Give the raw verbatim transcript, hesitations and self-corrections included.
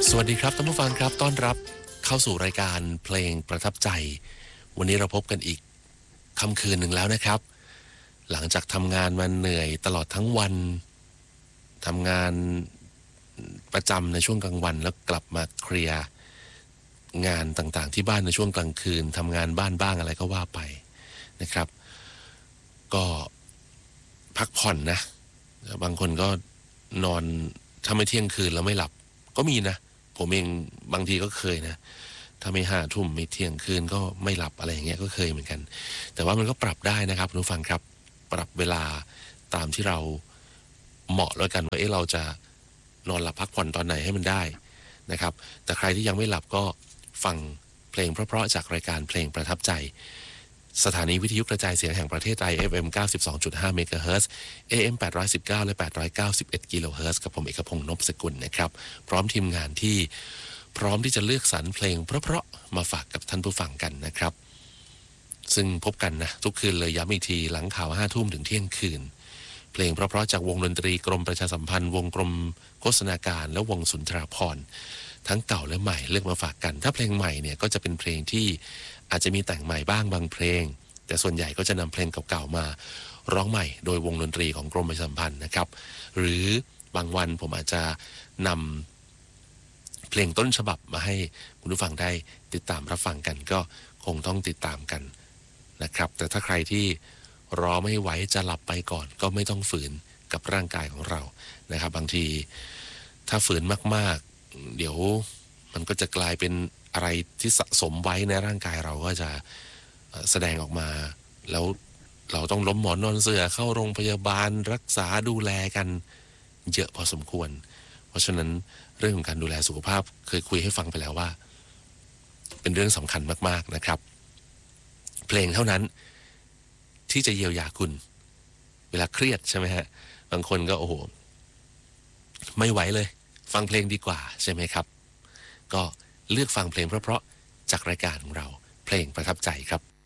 สวัสดีครับท่านผู้ฟังครับต้อนรับเข้าสู่รายการเพลงประทับใจวันนี้เราพบกันอีกค่ำคืนหนึ่งแล้วนะครับหลังจากทำงานมาเหนื่อยตลอดทั้งวันทำงานประจำในช่วงกลางวันแล้วกลับมาเคลียร์งานต่างๆที่บ้านในช่วงกลางคืนทำงานบ้านบ้างอะไรก็ว่าไปนะครับก็พักผ่อนนะบางคนก็นอนถ้าไม่เที่ยงคืนแล้วไม่หลับก็มีนะผมเองบางทีก็เคยนะถ้าไม่ห้าทุ่มไม่เที่ยงคืนก็ไม่หลับอะไรอย่างเงี้ยก็เคยเหมือนกันแต่ว่ามันก็ปรับได้นะครับคุณผู้ฟังครับปรับเวลาตามที่เราเหมาะแล้วกันว่าเอ๊ะเราจะนอนหลับพักผ่อนตอนไหนให้มันได้นะครับแต่ใครที่ยังไม่หลับก็ฟังเพลงเพราะๆจากรายการเพลงประทับใจสถานีวิทยุกระจายเสียงแห่งประเทศไทย เอฟ เอ็ม เก้าสิบสองจุดห้า เมกะเฮิรตซ์ เอ เอ็ม แปดร้อยสิบเก้า และ แปดร้อยเก้าสิบเอ็ด กิโลเฮิรตซ์ กับผมเอกพงษ์ นพสกุลนะครับพร้อมทีมงานที่พร้อมที่จะเลือกสรรเพลงเพราะๆมาฝากกับท่านผู้ฟังกันนะครับซึ่งพบกันนะทุกคืนเลยย้ำอีกทีหลังข่าวห้าทุ่มถึงเที่ยงคืนเพลงเพราะๆจากวงดนตรีกรมประชาสัมพันธ์วงกรมโฆษณาการและวงสุนทราภรณ์ทั้งเก่าและใหม่เลือกมาฝากกันถ้าเพลงใหม่เนี่ยก็จะเป็นเพลงที่อาจจะมีแต่งใหม่บ้างบางเพลงแต่ส่วนใหญ่ก็จะนำเพลงเก่าๆมาร้องใหม่โดยวงดนตรีของกรมประชาสัมพันธ์นะครับหรือบางวันผมอาจจะนำเพลงต้นฉบับมาให้คุณผู้ฟังได้ติดตามรับฟังกันก็คงต้องติดตามกันนะครับแต่ถ้าใครที่รอไม่ไหวจะหลับไปก่อนก็ไม่ต้องฝืนกับร่างกายของเรานะครับบางทีถ้าฝืนมากๆเดี๋ยวมันก็จะกลายเป็นอะไรที่สะสมไว้ในร่างกายเราก็จะแสดงออกมาแล้วเราต้องล้มหมอนนอนเสื่อเข้าโรงพยาบาลรักษาดูแลกันเยอะพอสมควรเพราะฉะนั้นเรื่องของการดูแลสุขภาพเคยคุยให้ฟังไปแล้วว่าเป็นเรื่องสำคัญมากๆนะครับเพลงเท่านั้นที่จะเยียวยาคุณเวลาเครียดใช่ไหมฮะบางคนก็โอ้โหไม่ไหวเลยฟังเพลงดีกว่าใช่ไหมครับก็เลือกฟังเพลงเพราะๆจากรายการของเราเพลงประทับใจครับ